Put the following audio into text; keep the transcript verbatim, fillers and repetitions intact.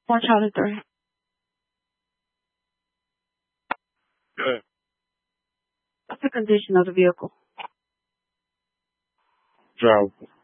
One Charlie three. Good. What's the condition of the vehicle? Drivable.